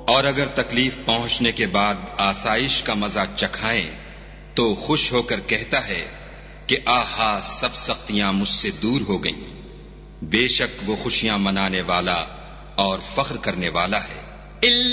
और अगर तकलीफ पहुंचने के बाद आसाइश का मजा चखाएं तो खुश होकर कहता है कि आहा, सब सख्तियां मुझसे दूर हो गईं। बेशक वो खुशियां मनाने वाला और फख्र करने वाला है।